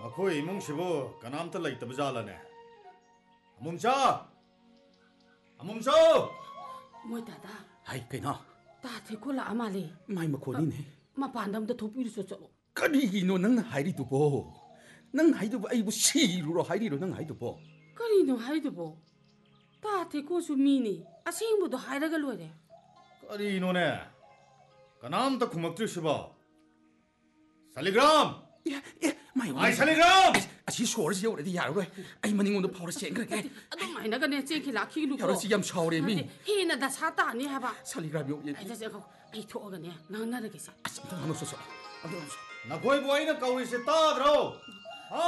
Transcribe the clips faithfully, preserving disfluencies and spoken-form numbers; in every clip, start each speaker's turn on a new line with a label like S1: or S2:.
S1: ꯑꯩꯈꯣꯏ ꯏꯃꯨꯡꯁꯤꯕꯨ ꯀꯅꯥꯝꯇ ꯂꯩꯇꯕ ꯖꯥꯠꯂꯅꯦ? ꯑꯃꯨꯝꯆꯥ! ꯑꯃꯨꯝꯆꯥ!
S2: ꯃꯣꯏ ꯇꯥꯗ
S3: ꯍꯥꯏ ꯀꯩꯅꯣ?
S2: ꯇꯥ ꯊꯦꯛꯀꯣ ꯂꯥꯛꯑ ꯃꯥꯜꯂꯦ.
S3: ꯃꯥꯏ ꯃꯈꯣꯟꯅꯤꯅꯦ.
S2: ꯃꯄꯥꯟꯗ ꯑꯝꯇ ꯊꯣꯛꯄꯤꯔꯨꯁꯨ ꯆꯠꯂꯣ.
S3: ꯀꯔꯤꯒꯤꯅꯣ ꯅꯪꯅ ꯍꯥꯏꯔꯤꯗꯨꯕꯣ? ꯅꯪ ꯍꯥꯏꯗꯨꯕꯨ ꯑꯩꯕꯨ ꯁꯤꯔꯨꯔꯣ ꯍꯥꯏꯔꯤꯔꯣ ꯅꯪ ꯍꯥꯏꯗꯨꯕꯣ?
S2: ꯀꯔꯤꯅꯣ ꯍꯥꯏꯗꯨꯕꯣ? ꯇꯥ ꯊꯦꯛꯀꯣꯁꯨ ꯃꯤꯅꯤ. ꯑꯁꯦꯡꯕꯗꯣ ꯍꯥꯏꯔꯒ ꯂꯣꯏꯔꯦ.
S1: ꯀꯔꯤꯅꯣꯅꯦ? ꯀꯅꯥꯝꯇ ꯈꯨꯝꯃꯛꯇ꯭ꯔꯤꯁꯤꯕꯣ? ꯁꯥꯂꯤꯒ꯭ꯔꯥꯝ!
S3: ꯑꯦ ꯑꯦ ꯃꯥꯏ
S1: ꯑꯥꯏ ꯁꯥꯂꯤꯒ꯭ꯔꯥꯝ!
S3: ꯑꯁꯤ ꯁꯣꯔꯁꯤ ꯌꯧꯔꯗꯤ ꯌꯥꯔꯔꯣꯏ. ꯑꯩ ꯃꯅꯤꯡꯉꯣꯝꯗ ꯐꯥꯎꯔ ꯆꯦꯟꯈ꯭ꯔꯒꯦ.
S2: ꯑꯗꯨꯃꯥꯏꯅꯒꯅꯦ ꯆꯦꯟꯈꯤ ꯂꯥꯛꯈꯤꯒꯅꯨꯀꯣ.
S3: ꯌꯥꯔꯣꯏ ꯌꯥꯝ ꯁꯥꯎꯔꯦ ꯃꯤ.
S2: ꯍꯦꯟꯅ ꯗꯁꯥ ꯇꯥꯅꯤ ꯍꯥꯏꯕ.
S3: ꯁꯥꯂꯤꯒ꯭ꯔꯥꯝ ꯌꯧ.
S2: ꯑꯩ ꯊꯣꯛꯑꯒꯅꯦ ꯉꯥꯡꯅꯔꯒꯦꯁꯦ.
S3: ꯑꯁ ꯑꯝꯇ ꯉꯥꯡꯅꯧꯁꯣ ꯆꯠꯂꯣ. ꯑꯝꯇ ꯉꯥꯡꯅꯧꯁꯣ.
S1: ꯅꯈꯣꯏꯕꯨ ꯑꯩꯅ ꯀꯧꯔꯤꯁꯦ ꯇꯥꯗ꯭ꯔꯣ? ꯍꯥ?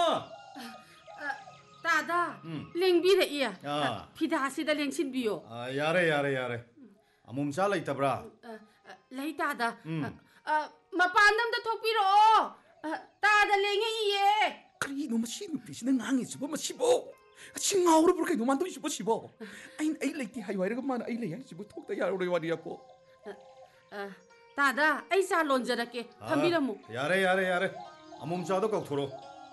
S2: ꯇꯥꯗ ꯂꯦꯡꯕꯤꯔꯛꯏ.
S1: ꯑꯥ.
S2: ꯐꯤꯗꯥꯁꯤꯗ ꯂꯦꯡꯁꯤꯟꯕꯤꯌꯣ.
S1: ꯌꯥꯔꯦ ꯌꯥꯔꯦ ꯌꯥꯔꯦ. ꯑꯃꯨꯝꯆꯥ ꯂꯩꯇꯕ꯭ꯔꯥ?
S2: ꯂꯩ ꯇꯥꯗ. ꯃꯄꯥꯟꯗ ꯑꯝꯇ ꯊꯣꯛꯄꯤꯔꯛꯑꯣ. ꯇꯥꯗ ꯂꯦꯡꯉꯛꯏꯌꯦ.
S3: ꯀꯔꯤꯅꯣ ꯃꯁꯤ ꯅꯨꯄꯤꯁꯤꯅ ꯉꯥꯡꯉꯤꯁꯤꯕꯣ ꯃꯁꯤꯕꯣ? ꯑꯁꯤ ꯉꯥꯎꯔꯕ꯭ꯔꯥ ꯀꯩꯅꯣ ꯃꯥꯅ ꯇꯧꯔꯤꯁꯤꯕꯣ ꯁꯤꯕꯣ? ꯑꯩꯅ ꯑꯩ ꯂꯩꯇꯦ ꯍꯥꯏꯌꯨ ꯍꯥꯏꯔꯒ ꯃꯥꯅ ꯑꯩ ꯂꯩ ꯍꯥꯏꯁꯤꯕꯣ ꯊꯣꯛꯇ ꯌꯥꯔꯣꯏ ꯋꯥꯅꯤꯌꯥꯀꯣ.
S2: ꯇꯥꯗ ꯑꯩ ꯆꯥ ꯂꯣꯟꯖꯔꯛꯀꯦ. ꯊꯝꯕꯤꯔꯝꯃꯨ.
S1: ꯌꯥꯔꯦ ꯌꯥꯔꯦ ꯌꯥꯔꯦ. ꯑꯃꯨꯝꯆꯥꯗꯣ ꯀꯧꯊꯣꯔꯣ.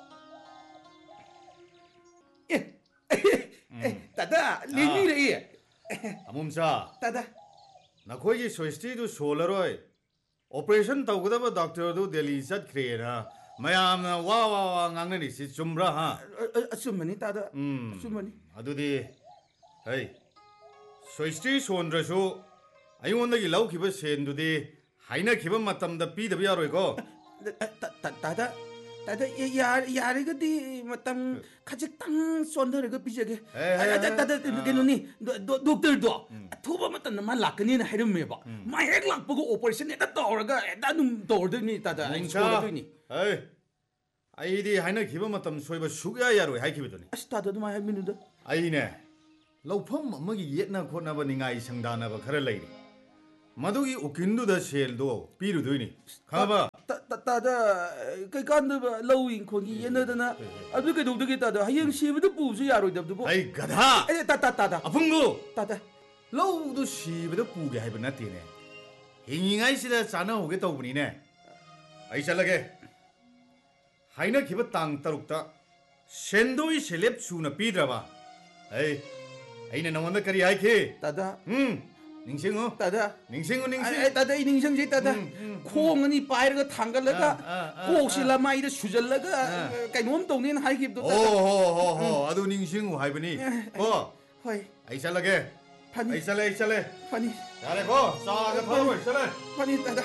S3: ꯑꯦ ꯑꯦ ꯇꯥꯗ ꯂꯦꯡꯕꯤꯔꯛꯏ.
S1: ꯑꯃꯨꯝꯆꯥ.
S3: ꯇꯥꯗ.
S1: ꯅꯈꯣꯏꯒꯤ ꯁ꯭ꯋꯦꯁꯇꯤꯗꯨ ꯁꯣꯜꯂꯔꯣꯏ. ꯑꯣꯄꯔꯦꯁꯟ ꯇꯧꯒꯗꯕ ꯗꯣꯛꯇꯔꯗꯨ ꯗꯦꯜꯂꯤ ꯆꯠꯈ꯭ꯔꯦꯅ ꯃꯌꯥꯝꯅ ꯋꯥ ꯋꯥ ꯋꯥ ꯉꯥꯡꯅꯔꯤꯁꯤ ꯆꯨꯝꯕ꯭ꯔꯥ ꯍꯥ?
S3: ꯑꯆꯨꯝꯕꯅꯤ ꯇꯥꯗ. ꯑꯆꯨꯝꯕꯅꯤ.
S1: ꯑꯗꯨꯗꯤ ꯍꯩ ꯁ꯭ꯋꯦꯁꯇꯤ ꯁꯣꯟꯗ꯭ꯔꯁꯨ ꯑꯩꯉꯣꯟꯗꯒꯤ ꯂꯧꯈꯤꯕ ꯁꯦꯟꯗꯨꯗꯤ ꯍꯥꯏꯅꯈꯤꯕ ꯃꯇꯝꯗ ꯄꯤꯗꯕ ꯌꯥꯔꯣꯏꯀꯣ?
S3: ꯇꯥꯗ ꯇꯥꯗ ꯌꯥꯔꯒꯗꯤ ꯃꯇꯝ ꯈꯖꯤꯛꯇꯪ ꯆꯣꯟꯊꯔꯒ ꯄꯤꯖꯒꯦ. ꯇꯥꯗ ꯀꯩꯅꯣꯅꯤ ꯗꯣꯛꯇꯔꯗꯣ ꯑꯊꯨꯕ ꯃꯇꯝꯗ ꯃꯥ ꯂꯥꯛꯀꯅꯤꯅ ꯍꯥꯏꯔꯝꯃꯦꯕ. ꯃꯥ ꯍꯦꯛ ꯂꯥꯛꯄꯒ ꯑꯣꯄꯔꯦꯁꯟ ꯍꯦꯛꯇ ꯇꯧꯔꯒ ꯍꯦꯛꯇ ꯑꯗꯨꯝ ꯇꯧꯔꯗꯣꯏꯅꯤ ꯇꯥꯗ.
S1: ꯑꯃꯨꯝꯆꯥ ꯍꯩ ꯑꯩꯗꯤ ꯍꯥꯏꯅꯈꯤꯕ ꯃꯇꯝ ꯁꯣꯏꯕ ꯁꯨꯛꯌꯥ ꯌꯥꯔꯣꯏ ꯍꯥꯏꯈꯤꯕꯗꯨꯅꯤ.
S3: ꯑꯁ ꯇꯥꯗ ꯑꯗꯨꯃꯥꯏꯅ ꯍꯥꯏꯕꯤꯅꯨꯗ.
S1: ꯑꯩꯅꯦ ꯂꯧꯐꯝ ꯑꯃꯒꯤ ꯌꯦꯠꯅ ꯈꯣꯠꯅꯕ ꯅꯤꯡꯉꯥꯏ ꯁꯪꯗꯥꯅꯕ ꯈꯔ ꯂꯩꯔꯤ. ꯃꯗꯨꯒꯤ ꯎꯀꯤꯜꯗꯨꯗ ꯁꯦꯜꯗꯣ ꯄꯤꯔꯨꯗꯣꯏꯅꯤ. ꯈꯪꯉꯕ?
S3: ꯇꯥꯗ ꯀꯩꯀꯥꯟꯗꯕ ꯂꯧ ꯏꯪꯈꯣꯜꯒꯤ ꯌꯦꯟꯅꯗꯅ ꯑꯗꯨ ꯀꯩꯗꯧꯗꯒꯦ ꯇꯥꯗ ꯍꯌꯦꯡ ꯁꯤꯕꯗ ꯄꯨꯕꯁꯨ ꯌꯥꯔꯣꯏꯗꯕꯗꯨꯕꯨ.
S1: ꯑꯩ ꯒꯙꯥ!
S3: ꯑꯦ ꯇꯥ ꯇꯥꯗ
S1: ꯑꯐꯨꯡꯗꯨ!
S3: ꯇꯥꯗ
S1: ꯂꯧꯗꯨ ꯁꯤꯕꯗ ꯄꯨꯒꯦ ꯍꯥꯏꯕ ꯅꯠꯇꯦꯅꯦ. ꯍꯤꯡꯉꯤꯉꯩꯁꯤꯗ ꯆꯥꯅꯍꯧꯒꯦ ꯇꯧꯕꯅꯤꯅꯦ. ꯑꯩ ꯆꯠꯂꯒꯦ. ꯍꯥꯏꯅꯈꯤꯕ ꯇꯥꯡ ꯇꯔꯨꯛꯇ ꯁꯦꯟꯗꯣꯏ ꯁꯦꯂꯦꯞ ꯁꯨꯅ ꯄꯤꯗ꯭ꯔꯕ ꯑꯩ ꯑꯩꯅ ꯅꯉꯣꯟꯗ ꯀꯔꯤ ꯍꯥꯏꯈꯤ?
S3: ꯇꯥꯗ
S1: ꯎꯝ ꯅꯤꯡꯁꯤꯡꯉꯨ.
S3: ꯇꯥꯗ
S1: ꯅꯤꯡꯁꯤꯡꯉꯨ ꯅꯤꯡꯁꯤꯡ.
S3: ꯇꯥꯗ ꯑꯩ ꯅꯤꯡꯁꯤꯡꯖꯩ ꯇꯥꯗ. ꯈꯣꯡ ꯑꯅꯤ ꯄꯥꯏꯔꯒ ꯊꯥꯡꯒꯠꯂꯒ ꯀꯣꯛꯁꯤ ꯂꯃꯥꯏꯗ ꯁꯨꯖꯜꯂꯒ ꯀꯩꯅꯣꯝ ꯇꯧꯅꯦꯅ ꯍꯥꯏꯈꯤꯕꯗꯣ.
S1: ꯑꯣ ꯍꯣ ꯍꯣ ꯍꯣ ꯑꯗꯨ ꯅꯤꯡꯁꯤꯡꯉꯨ ꯍꯥꯏꯕꯅꯤ ꯀꯣ.
S3: ꯍꯣꯏ
S1: ꯑꯩ ꯆꯠꯂꯒꯦ.
S3: ꯐꯅꯤ.
S1: ꯑꯩ ꯆꯠꯂꯦ ꯑꯩ ꯆꯠꯂꯦ.
S3: ꯐꯅꯤ.
S1: ꯌꯥꯔꯦꯀꯣ ꯆꯥꯒ ꯊꯛꯑꯔꯣꯏ ꯆꯠꯂꯦ.
S3: ꯐꯅꯤ ꯇꯥꯗ.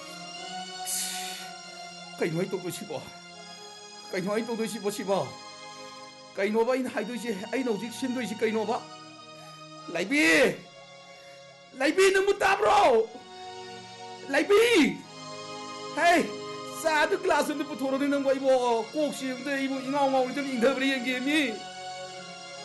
S3: ꯀꯩꯅꯣ ꯑꯩ ꯇꯧꯗꯣꯏꯁꯤꯕꯣ? ꯀꯩꯅꯣ ꯑꯩ ꯇꯧꯗꯣꯏꯁꯤꯕꯣ ꯁꯤꯕꯣ? ꯀꯩꯅꯣꯕ ꯑꯩꯅ ꯍꯥꯏꯗꯣꯏꯁꯦ? ꯑꯩꯅ ꯍꯧꯖꯤꯛ ꯁꯤꯟꯗꯣꯏꯁꯤ ꯀꯩꯅꯣꯕ? ꯂꯩꯕꯤ! ꯂꯩꯕꯤ ꯅꯪꯕꯨ ꯇꯥꯕ꯭ꯔꯣ? ꯂꯩꯕꯤ! ꯍꯩ ꯆꯥꯗꯨ ꯒ꯭ꯂꯥꯁ ꯑꯝꯇ ꯄꯨꯊꯣꯔꯛꯎꯅꯦ ꯅꯪꯕꯨ ꯑꯩꯕꯨ ꯀꯣꯛꯁꯤ ꯑꯝꯇ ꯑꯩꯕꯨ ꯏꯉꯥꯎ ꯉꯥꯎꯔꯤꯗ ꯏꯪꯊꯕ꯭ꯔꯥ ꯌꯦꯡꯒꯦ ꯃꯤ.